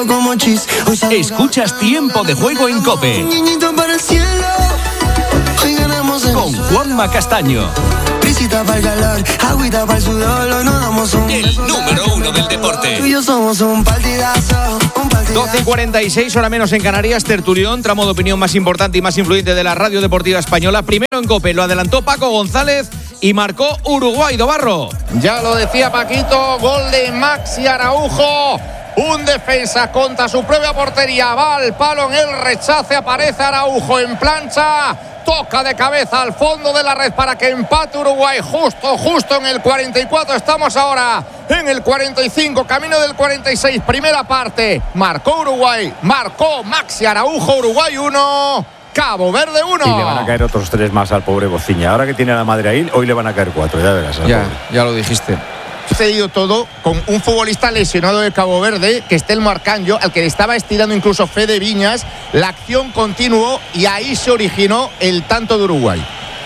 Escuchas Tiempo de Juego en COPE con Juanma Castaño. El número uno del deporte. 12:46, hora menos en Canarias. Tertulión, tramo de opinión más importante y más influyente de la radio deportiva española. Primero en COPE, lo adelantó Paco González y marcó Uruguay. Dobarro. Ya lo decía Paquito, gol de Maxi Araujo. Un defensa contra su propia portería, va al palo en el rechace, aparece Araujo en plancha, toca de cabeza al fondo de la red para que empate Uruguay justo en el 44. Estamos ahora en el 45, camino del 46, primera parte. Marcó Uruguay, marcó Maxi Araujo, Uruguay 1, Cabo Verde 1. Y le van a caer otros 3 más al pobre Bociña. Ahora que tiene a la madre ahí, hoy le van a caer 4, ya verás. Ya lo dijiste. Sucedido todo con un futbolista lesionado de Cabo Verde, que es Telmo Arcanjo, al que le estaba estirando incluso Fede Viñas. La acción continuó y ahí se originó el tanto de Uruguay.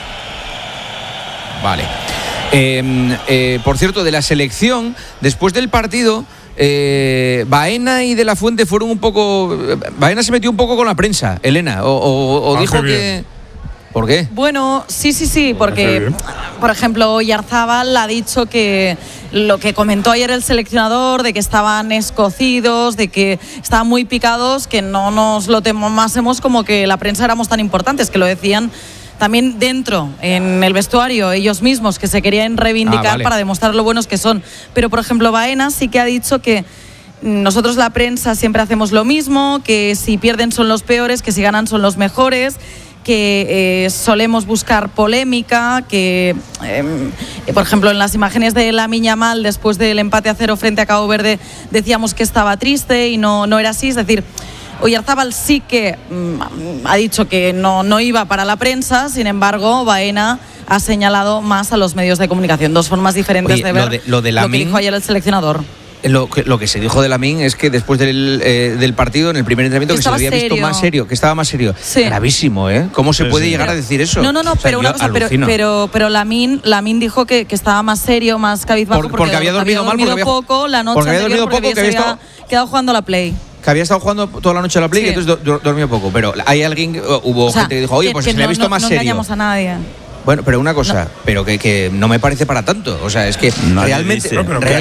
Vale. Por cierto, de la selección, después del partido, Baena y De la Fuente fueron un poco... Baena se metió un poco con la prensa, Elena, o dijo que... ¿Por qué? Bueno, sí, porque, por ejemplo, Oyarzábal ha dicho que lo que comentó ayer el seleccionador, de que estaban escocidos, de que estaban muy picados, que no nos lo tomásemos como que la prensa éramos tan importantes, que lo decían también dentro, en el vestuario, ellos mismos, que se querían reivindicar para demostrar lo buenos que son. Pero, por ejemplo, Baena sí que ha dicho que nosotros la prensa siempre hacemos lo mismo, que si pierden son los peores, que si ganan son los mejores, que solemos buscar polémica, que por ejemplo en las imágenes de Lamine Yamal después del empate a 0 frente a Cabo Verde decíamos que estaba triste y no era así. Es decir, Oyarzábal sí que ha dicho que no iba para la prensa, sin embargo Baena ha señalado más a los medios de comunicación. Dos formas diferentes de ver lo que dijo ayer el seleccionador. Lo que se dijo de Lamine es que después del partido, en el primer entrenamiento, que se lo había visto más serio, que estaba más serio. Sí. Gravísimo, ¿eh? ¿Cómo se puede llegar a decir eso? No, pero una cosa, pero Lamine dijo que estaba más serio, más cabizbajo, porque había dormido mal, poco la noche anterior, porque se había quedado jugando a la Play. Que había estado jugando toda la noche a la Play, y entonces dormió poco. Pero hay alguien, hubo gente que dijo, oye, pues se le ha visto más serio. No engañamos a nadie. Bueno, pero una cosa, pero que no me parece para tanto. O sea, es que realmente...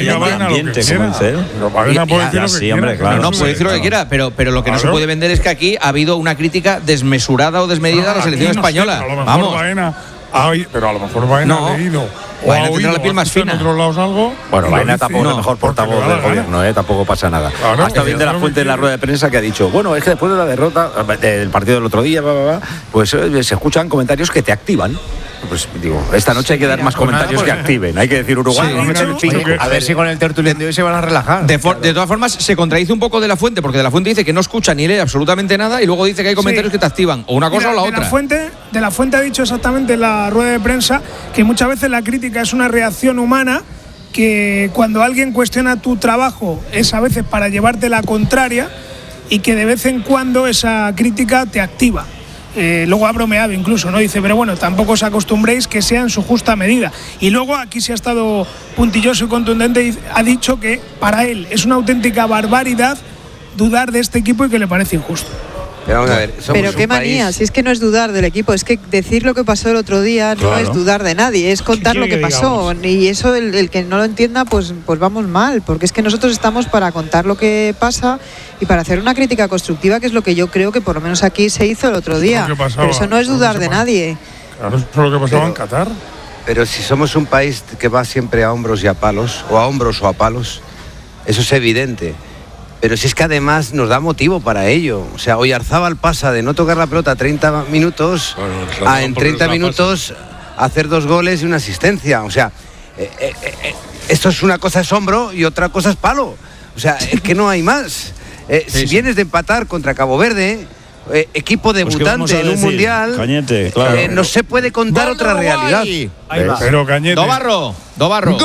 No puede decir lo que quiera, pero lo que no se puede vender es que aquí ha habido una crítica desmesurada o desmedida a la selección española. Vamos. Pero a lo mejor Baena ha leído. Baena tendrá la piel más fina. En otros lados algo. Bueno, Baena tampoco es el mejor portavoz del gobierno, tampoco pasa nada. Hasta bien de la Fuente en la rueda de prensa que ha dicho, bueno, es que después de la derrota del partido del otro día, pues se escuchan comentarios que te activan. Pues digo, esta noche hay que dar más comentarios que activen. Hay que decir Uruguay. A ver si con el tertulión de hoy se van a relajar. De todas formas, se contradice un poco De la Fuente, porque De la Fuente dice que no escucha ni lee absolutamente nada y luego dice que hay comentarios que te activan. O una cosa o la otra. De la Fuente ha dicho exactamente en la rueda de prensa que muchas veces la crítica es una reacción humana, que cuando alguien cuestiona tu trabajo es a veces para llevarte la contraria y que de vez en cuando esa crítica te activa. Luego ha bromeado incluso, ¿no? Dice, pero bueno, tampoco os acostumbréis, que sea en su justa medida. Y luego aquí sí ha estado puntilloso y contundente y ha dicho que para él es una auténtica barbaridad dudar de este equipo y que le parece injusto. Pero vamos a ver, pero qué manía, si es que no es dudar del equipo, es que decir lo que pasó el otro día no es dudar de nadie, es contar lo que pasó. Y eso, el que no lo entienda, pues vamos mal, porque es que nosotros estamos para contar lo que pasa y para hacer una crítica constructiva, que es lo que yo creo que por lo menos aquí se hizo el otro día. Pero eso no es dudar de nadie. Claro, eso es lo que pasaba en Qatar. Pero si somos un país que va siempre a hombros y a palos, o a hombros o a palos, eso es evidente. Pero si es que además nos da motivo para ello. O sea, Oyarzábal pasa de no tocar la pelota 30 minutos a en 30 minutos hacer 2 goles y una asistencia. O sea, esto es una cosa es hombro y otra cosa es palo. O sea, es que no hay más. Si vienes de empatar contra Cabo Verde, equipo debutante en un mundial, Cañete, claro. No se puede contar otra realidad. Pero Cañete. Dobarro. ¡Gol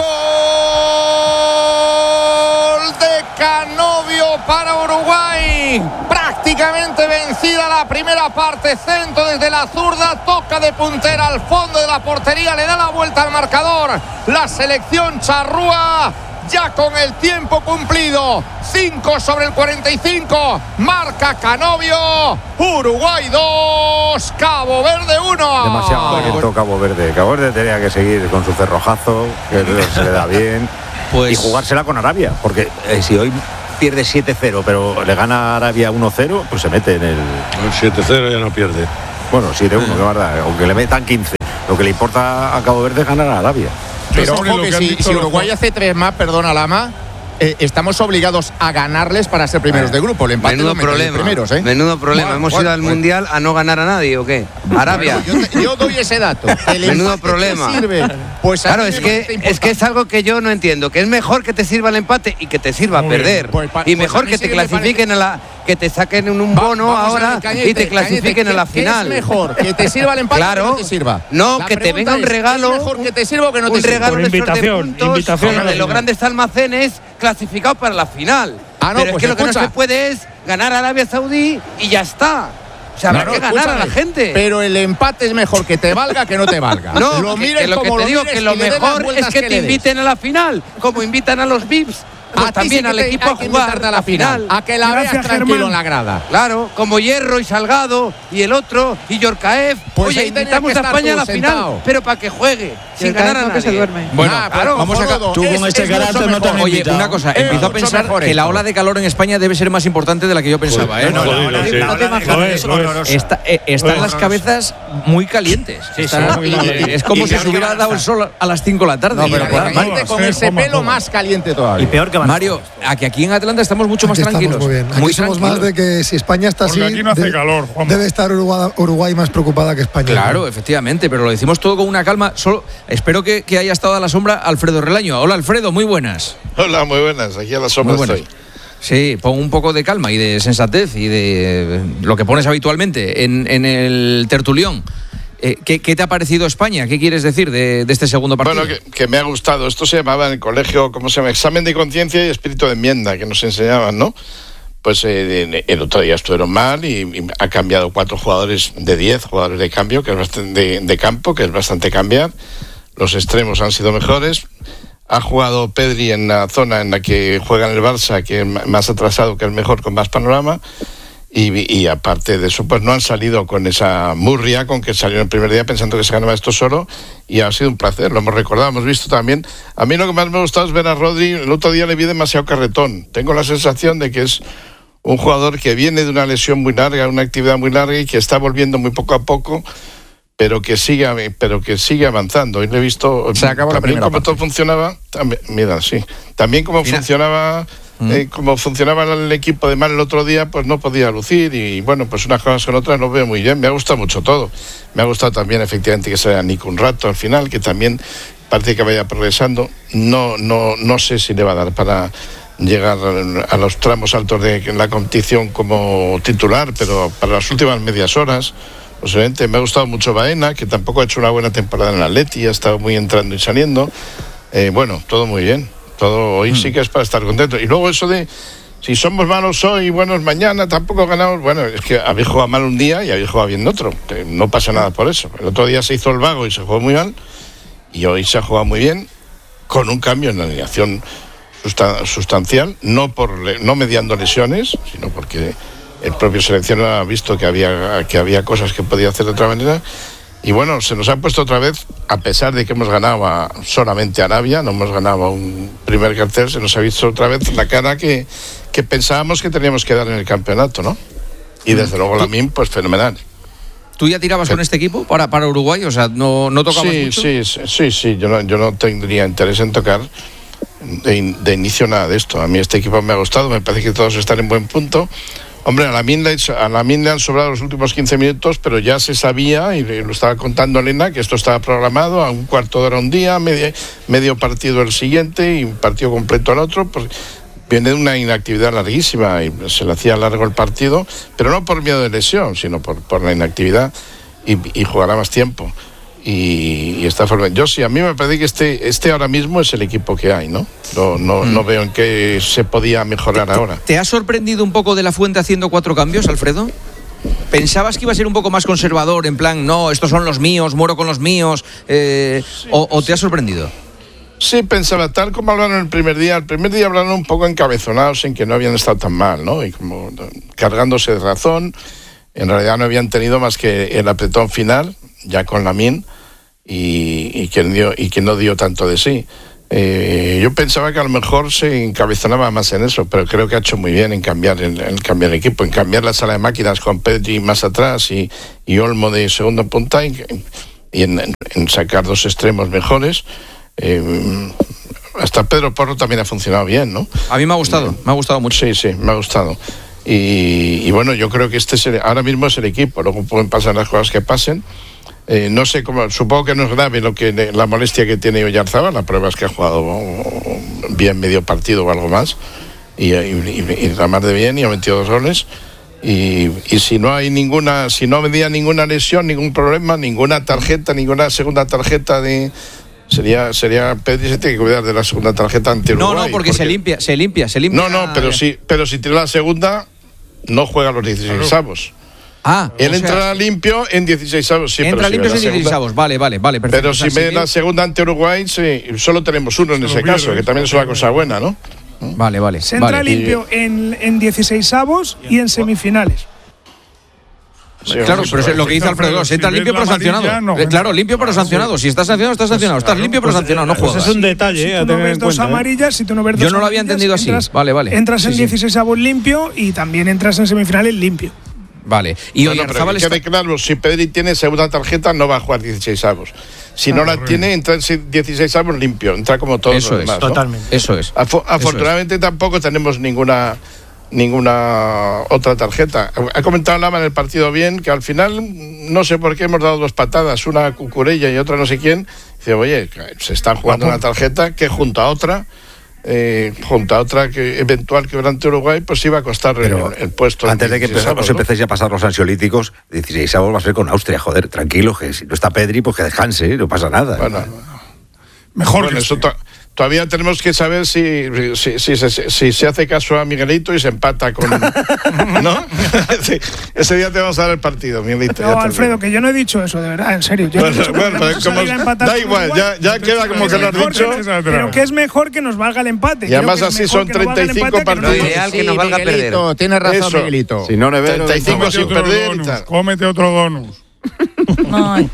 de Canovio para Uruguay! Prácticamente vencida la primera parte. Centro desde la zurda, toca de puntera al fondo de la portería, le da la vuelta al marcador la selección charrúa. ya con el tiempo cumplido. 5 sobre el 45. Marca Canovio. Uruguay 2, Cabo Verde 1. Demasiado lento Cabo Verde. Cabo Verde tenía que seguir con su cerrojazo, que se le da bien, y jugársela con Arabia, porque si hoy pierde 7-0, pero le gana a Arabia 1-0, pues se mete en el 7-0 ya no pierde. Bueno, 7-1, qué verdad, aunque le metan 15. Lo que le importa a Cabo Verde es ganar a Arabia. Pero ojo que si Uruguay hace 3 más, perdona Lama, estamos obligados a ganarles para ser primeros de grupo. El empate menudo problema. Primeros, Menudo problema. ¿Hemos ido al Mundial a no ganar a nadie o qué? Arabia. Bueno, yo doy ese dato. Menudo problema. Sirve? Pues claro, es que es algo que yo no entiendo. Que es mejor que te sirva el empate y que te sirva perder. Y mejor que te clasifiquen a la... Que te saquen un bono ahora y te clasifiquen a la final. ¿Qué es mejor? ¿Que te sirva el empate claro, o que no te sirva? No, que te venga un regalo. ¿Es mejor que te sirva o que no te sirva? Un regalo de invitación de los grandes almacenes clasificados para la final. Pero es que lo que no se puede es ganar a Arabia Saudí y ya está. O sea, habrá que ganar a la gente. Pero el empate es mejor que te valga que no te valga. No, lo que te digo que lo mejor es que te inviten a la final, como invitan a los VIPs. Pues también al equipo a jugar a la final. A que la veas tranquilo en la grada. Claro, como Hierro y Salgado y el otro y Yorcaev. Pues oye, invitamos a España a la final, pero para que juegue, sin ganar a nadie. Que se duerme. Bueno, claro, vamos a tú con este carácter no te has Oye, invitado. una cosa, empiezo a pensar que la ola de calor en España debe ser más importante de la que yo pensaba. Están las cabezas muy calientes. Es como si se hubiera dado el sol a las 5 de la tarde. Con ese pelo más caliente todavía. Y peor que Mario, aquí en Atlanta estamos mucho más tranquilos. Muy bien. Aquí somos más de que si España está así, aquí no hace calor, debe estar Uruguay más preocupada que España. Claro, efectivamente, pero lo decimos todo con una calma. Solo espero que haya estado a la sombra Alfredo Relaño. Hola, Alfredo, muy buenas. Hola, muy buenas. Aquí a la sombra estoy. Sí, pon un poco de calma y de sensatez y de lo que pones habitualmente en el tertulión. ¿Qué te ha parecido España? ¿Qué quieres decir de este segundo partido? Bueno, que me ha gustado. Esto se llamaba en el colegio, ¿cómo se llama? Examen de conciencia y espíritu de enmienda, que nos enseñaban, ¿no? Pues el otro día estuvieron mal y ha cambiado 4 jugadores de 10 jugadores de cambio, que es bastante de campo, que es bastante cambiar. Los extremos han sido mejores. Ha jugado Pedri en la zona en la que juega en el Barça, que es más atrasado, que el mejor, con más panorama. Y aparte de eso, pues no han salido con esa murria con que salieron el primer día pensando que se ganaba esto solo, y ha sido un placer, lo hemos recordado, hemos visto también. A mí lo que más me ha gustado es ver a Rodri. El otro día le vi demasiado carretón. Tengo la sensación de que es un jugador que viene de una lesión muy larga, una actividad muy larga, y que está volviendo muy poco a poco, pero que sigue avanzando. Y le he visto se acabó también la cómo todo funcionaba. También cómo funcionaba. Como funcionaba el equipo de mal el otro día, pues no podía lucir, y bueno, pues unas cosas con otras lo veo muy bien. Me ha gustado mucho todo. Me ha gustado también efectivamente que sea Nico un rato al final, que también parece que vaya progresando. No sé si le va a dar para llegar a los tramos altos de la competición como titular, pero para las últimas medias horas, posiblemente. Me ha gustado mucho Baena, que tampoco ha hecho una buena temporada en el Atleti, ha estado muy entrando y saliendo. Bueno, todo muy bien. Todo hoy sí que es para estar contento. Y luego eso de si somos malos hoy y buenos mañana, tampoco ganamos. Bueno, es que habéis jugado mal un día y habéis jugado bien otro. No pasa nada por eso. El otro día se hizo el vago y se jugó muy mal, y hoy se ha jugado muy bien, con un cambio en la alineación sustancial, no mediando lesiones, sino porque el propio seleccionador ha visto que había cosas que podía hacer de otra manera. Y bueno, se nos ha puesto otra vez, a pesar de que hemos ganado solamente a Arabia, no hemos ganado a un primer cartel, se nos ha visto otra vez la cara que pensábamos que teníamos que dar en el campeonato, ¿no? Y desde luego Lamine, pues fenomenal. ¿Tú ya tirabas con este equipo para Uruguay? O sea, ¿no tocabas mucho? Sí. Yo no tendría interés en tocar de inicio nada de esto. A mí este equipo me ha gustado, me parece que todos están en buen punto. Hombre, a Lamine le han sobrado los últimos 15 minutos, pero ya se sabía, y lo estaba contando Elena, que esto estaba programado a un cuarto de hora un día, medio partido el siguiente y un partido completo al otro. Pues viene de una inactividad larguísima y se le hacía largo el partido, pero no por miedo de lesión, sino por la inactividad, y jugará más tiempo. Y esta forma, a mí me parece que este ahora mismo es el equipo que hay, ¿no? No veo en qué se podía mejorar ahora. ¿Te ha sorprendido un poco de la Fuente haciendo 4 cambios, Alfredo? ¿Pensabas que iba a ser un poco más conservador, en plan, no, estos son los míos, muero con los míos, o te ha sorprendido? Sí, pensaba, tal como hablaron el primer día hablaron un poco encabezonados en que no habían estado tan mal, ¿no? Y como cargándose de razón, en realidad no habían tenido más que el apretón final, ya con Lamine, y que no dio tanto de sí. Yo pensaba que a lo mejor se encabezonaba más en eso, pero creo que ha hecho muy bien en cambiar el equipo, en cambiar la sala de máquinas con Pedri más atrás y Olmo de segunda punta y en sacar dos extremos mejores. Hasta Pedro Porro también ha funcionado bien, ¿no? A mí me ha gustado mucho. Sí, me ha gustado. Y bueno, yo creo que ahora mismo es el equipo, luego pueden pasar las cosas que pasen. No sé cómo, supongo que no es grave la molestia que tiene Oyarzabal, la prueba es que ha jugado bien medio partido o algo más, y la mar de bien, y ha metido 2 goles. Y si no venía ninguna lesión, ningún problema, ninguna segunda tarjeta sería Pedri se tiene que cuidar de la segunda tarjeta ante Uruguay. No, porque se limpia. No, pero si tiene la segunda, no juega los 16avos. Él entrará limpio en 16avos. Sí, entra limpio en 16avos, vale, perfecto. Pero si ve la segunda ante Uruguay, sí, solo tenemos uno en ese caso, que también es una cosa buena, ¿no? Vale. Se entra limpio en 16avos y en semifinales. Sí, claro, pero es lo que dice Alfredo, se entra limpio pero sancionado. Claro, limpio pero sancionado. Si estás sancionado, estás sancionado. Estás limpio pero sancionado, no juegas. Es un detalle, si tú no ves 2 amarillas, si tú no ves 2 Yo no lo había entendido así. Vale. Entras en 16avos limpio y tamén entras en semifinales limpio. Vale. Y Oyarzabal quede claro, si Pedri tiene segunda tarjeta no va a jugar 16avos. Si no la tiene, entra en 16avos limpio, entra como todos los demás, ¿no? Totalmente. Eso es. Afortunadamente tampoco tenemos ninguna otra tarjeta. Ha comentado Lama en el partido bien que al final no sé por qué hemos dado 2 patadas, una a Cucurella y otra no sé quién. Dice, oye, se está jugando una tarjeta que junto a otra que eventual que durante Uruguay pues iba a costar el puesto. Antes de que empecéis a pasar los ansiolíticos, 16avos va a ser con Austria, joder, tranquilo, que si no está Pedri pues que descanse, no pasa nada. Bueno, mejor que eso. Todavía tenemos que saber si se hace caso a Miguelito y se empata con... ¿No? Sí, ese día te vamos a dar el partido, Miguelito. No, Alfredo, que yo no he dicho eso, de verdad, en serio. Da igual, ya queda como que lo has dicho. Pero que es mejor que nos valga el empate. Y además así son 35 partidos. Lo ideal que nos valga perder. Tienes razón, Miguelito. Si no, 35 sin perder y tal. Cómete otro donus. Vale.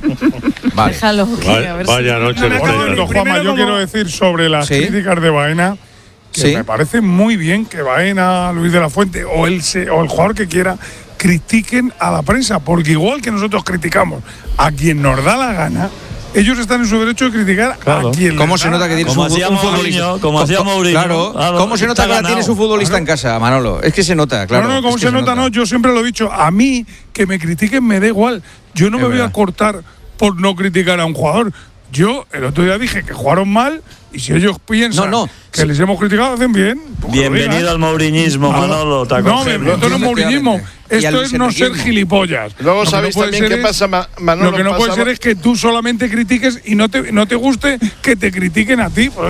Déjalo. Vaya noche. Juanma, yo quiero decir sobre las críticas de Baena que me parece muy bien que Baena, Luis de la Fuente o el jugador que quiera critiquen a la prensa, porque igual que nosotros criticamos a quien nos da la gana, ellos están en su derecho de criticar a quien ¿Cómo se nota que tiene su futbolista? Como hacía Mourinho. Claro. ¿Cómo se nota que la tiene su futbolista en casa, Manolo? Es que se nota, claro. No, ¿cómo se nota? No, yo siempre lo he dicho. A mí, que me critiquen me da igual. Yo no me voy a cortar por no criticar a un jugador. Yo el otro día dije que jugaron mal y si ellos piensan que les hemos criticado, hacen bien. Bienvenido al mouriñismo, Manolo. No, esto no es mouriñismo. Esto es no ser gilipollas. Luego sabéis también qué pasa, Manolo. Lo que no puede ser es que tú solamente critiques y no te guste que te critiquen a ti.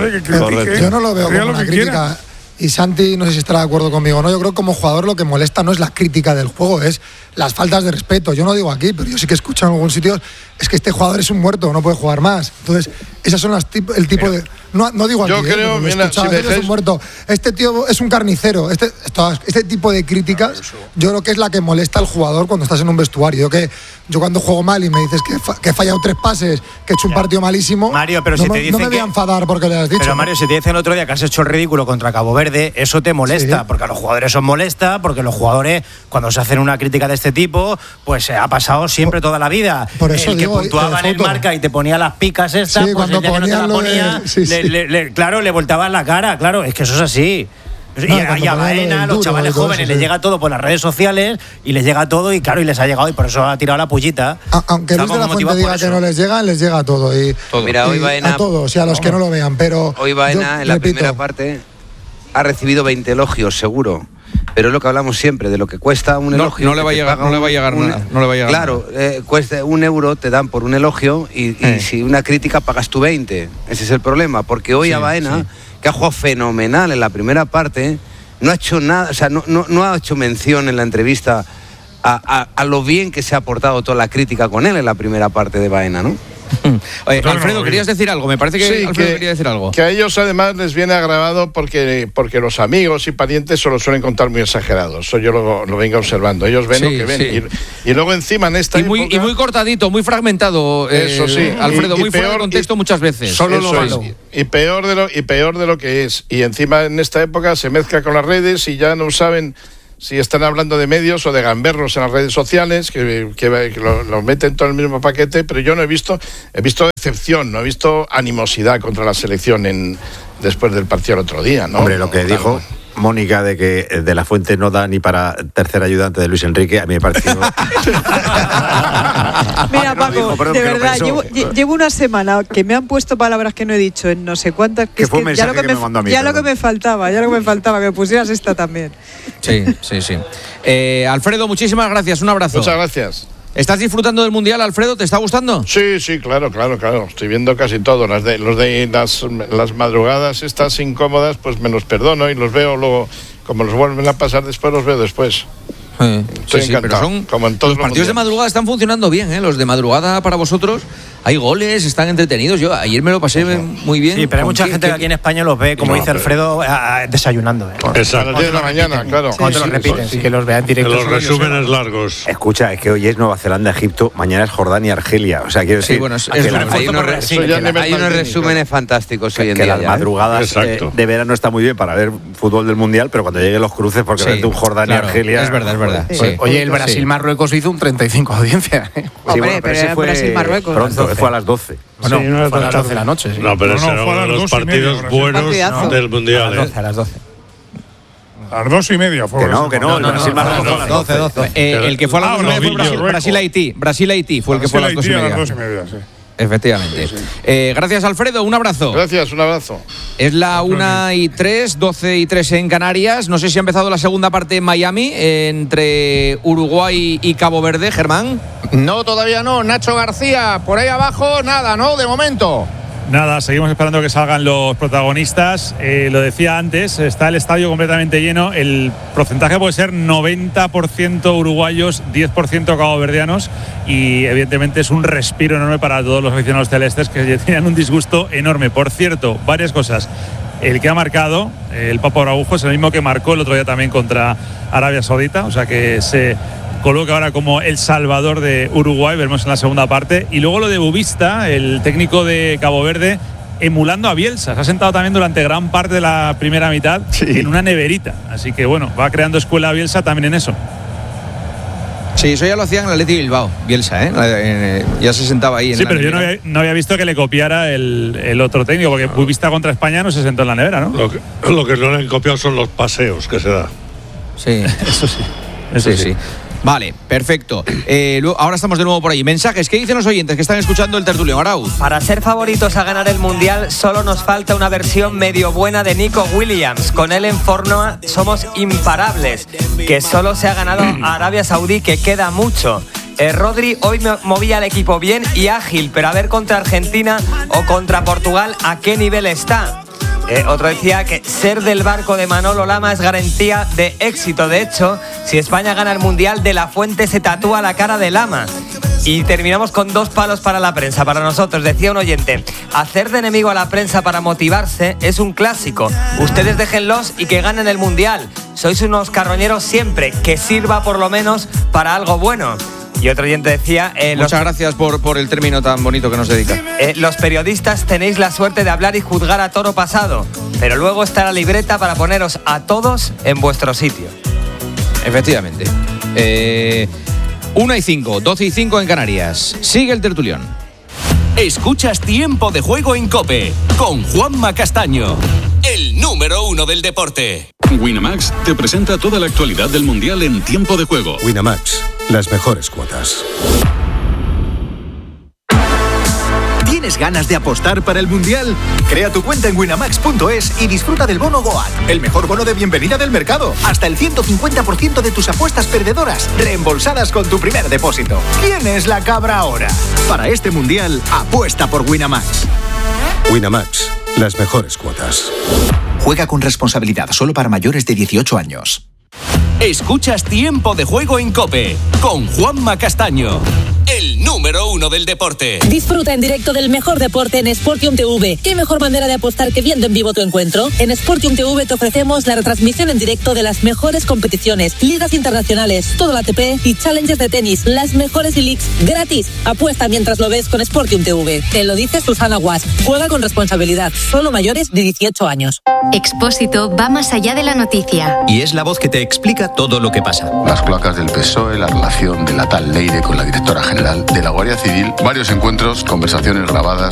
Yo no lo veo como una crítica. Y Santi, no sé si estará de acuerdo conmigo o no, yo creo que como jugador lo que molesta no es la crítica del juego, es las faltas de respeto. Yo no digo aquí, pero yo sí que escucho en algún sitio, es que este jugador es un muerto, no puede jugar más. Entonces, esas son el tipo de... No digo aquí, yo creo, es un muerto. Este tío es un carnicero. Este tipo de críticas, yo creo que es la que molesta al jugador cuando estás en un vestuario. Yo cuando juego mal y me dices que he fallado 3 pases, que he hecho un partido malísimo, Mario, pero no, si te dicen no me voy a enfadar porque le has dicho. Pero Mario, si te dicen el otro día que has hecho el ridículo contra Cabo Verde, eso te molesta, porque a los jugadores os molesta, porque los jugadores, cuando se hacen una crítica de este tipo, pues ha pasado siempre toda la vida. Por eso el que puntuaba en el Marca y te ponía las picas estas, sí, pues el día que no te la ponía, claro, le voltabas la cara, claro, es que eso es así. Y a Baena, los chavales jóvenes, les llega todo por las redes sociales y les llega todo y claro, y les ha llegado y por eso ha tirado la pullita. Aunque Luis de la Fuente diga que no les llega todo. Mira, hoy Baena, a todos y a los que no lo vean, pero hoy Baena en la primera parte ha recibido 20 elogios, seguro. Pero es lo que hablamos siempre, de lo que cuesta un elogio. No le va a llegar nada. Claro, cuesta €1, te dan por un elogio y si una crítica pagas tú 20. Ese es el problema, porque hoy a Baena, que ha jugado fenomenal en la primera parte, no ha hecho nada, o sea, no ha hecho mención en la entrevista a lo bien que se ha aportado toda la crítica con él en la primera parte de Baena, ¿no? Alfredo, ¿querías decir algo? Me parece que sí, Alfredo quería decir algo. Que a ellos además les viene agravado porque los amigos y parientes se lo suelen contar muy exagerados. Eso yo lo vengo observando. Ellos ven lo que ven. Sí. Y luego encima en esta época, y muy cortadito, muy fragmentado. Eso sí. Alfredo, muy fuera de contexto muchas veces. Solo lo malo. Y peor de lo que es. Y encima en esta época se mezcla con las redes y ya no saben si están hablando de medios o de gamberros en las redes sociales, que lo meten todo en el mismo paquete, pero yo he visto decepción, no he visto animosidad contra la selección después del partido el otro día, ¿no? Hombre, lo que dijo Mónica de que De la Fuente no da ni para tercer ayudante de Luis Enrique, a mí me pareció... Mira, Paco, de verdad, llevo una semana que me han puesto palabras que no he dicho en no sé cuántas, que ya lo que me faltaba, que me pusieras esta también. Sí. Alfredo, muchísimas gracias, un abrazo. Muchas gracias. ¿Estás disfrutando del Mundial, Alfredo? ¿Te está gustando? Sí, claro. Estoy viendo casi todo. Las madrugadas estas incómodas, pues me los perdono y los veo luego. Como los vuelven a pasar después, los veo después. Estoy encantado. Pero como en todos los partidos de madrugada están funcionando bien, ¿eh? Los de madrugada para vosotros, hay goles, están entretenidos. Yo ayer me lo pasé muy bien. Sí, pero hay mucha gente que aquí en España los ve, como dice Alfredo, desayunando. Exacto. A las 10 de la mañana, claro. Cuando los repiten, sí, que los vean directos. Los resúmenes largos. Escucha, es que hoy es Nueva Zelanda, Egipto, mañana es Jordania, Argelia. O sea, quiero decir... Sí, bueno, hay unos resúmenes fantásticos hoy en día. Que las madrugadas de verano está muy bien para ver fútbol del Mundial, pero cuando lleguen los cruces, porque ves un Jordania, Argelia... Es verdad. Sí. Oye, el Brasil-Marruecos hizo un 35 de audiencia. Hombre, pero era Brasil-Marruecos. Pronto, fue a las 12. Bueno, fue a las 12 de la noche. Sí. No, pero ese era uno de los partidos buenos del Mundial. A las 12. A las 2:30 fue. Que no, el Brasil-Marruecos fue a las 12. El que fue a las 2:30 fue Brasil-Haití. Brasil-Haití fue el que fue a las 2:30. Sí. Efectivamente. Sí. Gracias, Alfredo. Un abrazo. Gracias, un abrazo. Es la 1:03, 12:03 en Canarias. No sé si ha empezado la segunda parte en Miami, entre Uruguay y Cabo Verde, Germán. No, todavía no. Nacho García, por ahí abajo, nada, ¿no? De momento. Nada, seguimos esperando que salgan los protagonistas. Lo decía antes, está el estadio completamente lleno. El porcentaje puede ser 90% uruguayos, 10% caboverdianos. Y evidentemente es un respiro enorme para todos los aficionados celestes que tenían un disgusto enorme. Por cierto, varias cosas. El que ha marcado, el Papo Araujo, es el mismo que marcó el otro día también contra Arabia Saudita. O sea que se coloca ahora como el salvador de Uruguay, veremos en la segunda parte. Y luego lo de Bubista, el técnico de Cabo Verde, emulando a Bielsa. Se ha sentado también durante gran parte de la primera mitad en una neverita. Así que bueno, va creando escuela Bielsa también en eso. Sí, eso ya lo hacían en el Athletic Bilbao, Bielsa, ya se sentaba ahí. Sí, pero yo no había visto que le copiara el otro técnico, porque Bubista contra España no se sentó en la nevera, ¿no? Lo que no le han copiado son los paseos que se da. Sí, eso sí. Eso sí. Vale, perfecto. Ahora estamos de nuevo por ahí. Mensajes, ¿qué dicen los oyentes que están escuchando el tertulión? Arauz. Para ser favoritos a ganar el Mundial solo nos falta una versión medio buena de Nico Williams. Con él en forma somos imparables. Que solo se ha ganado a Arabia Saudí, que queda mucho. Rodri hoy movía al equipo bien y ágil, pero a ver contra Argentina o contra Portugal a qué nivel está. Otro decía que ser del barco de Manolo Lama es garantía de éxito. De hecho, si España gana el Mundial, De la Fuente se tatúa la cara de Lama. Y terminamos con 2 palos para la prensa. Para nosotros, decía un oyente, hacer de enemigo a la prensa para motivarse es un clásico. Ustedes déjenlos y que ganen el Mundial. Sois unos carroñeros siempre, que sirva por lo menos para algo bueno. Y otro oyente decía... Muchas gracias por el término tan bonito que nos dedica. Los periodistas tenéis la suerte de hablar y juzgar a toro pasado, pero luego está la libreta para poneros a todos en vuestro sitio. Efectivamente. 1:05, 12:05 en Canarias. Sigue el tertulión. Escuchas Tiempo de Juego en COPE con Juanma Castaño, el número 1 del deporte. Winamax te presenta toda la actualidad del Mundial en Tiempo de Juego. Winamax, las mejores cuotas. ¿Tienes ganas de apostar para el Mundial? Crea tu cuenta en winamax.es y disfruta del bono GOAT, el mejor bono de bienvenida del mercado. Hasta el 150% de tus apuestas perdedoras reembolsadas con tu primer depósito. ¿Quién es la cabra ahora? Para este Mundial, apuesta por Winamax. Winamax, las mejores cuotas. Juega con responsabilidad, solo para mayores de 18 años. Escuchas Tiempo de Juego en COPE con Juanma Castaño, el número 1 del deporte. Disfruta en directo del mejor deporte en Sportium TV. ¿Qué mejor manera de apostar que viendo en vivo tu encuentro? En Sportium TV te ofrecemos la retransmisión en directo de las mejores competiciones, ligas internacionales, todo el ATP y challenges de tenis, las mejores e-leagues gratis. Apuesta mientras lo ves con Sportium TV. Te lo dice Susana Guas. Juega con responsabilidad. Solo mayores de 18 años. Expósito va más allá de la noticia. Y es la voz que te explica todo lo que pasa. Las cloacas del PSOE, la relación de la tal Leire con la directora general de la Guardia Civil, varios encuentros, conversaciones grabadas.